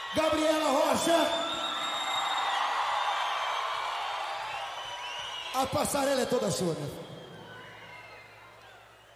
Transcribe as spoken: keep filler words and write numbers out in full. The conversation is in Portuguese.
Gabriela Rocha. A passarela é toda sua, né?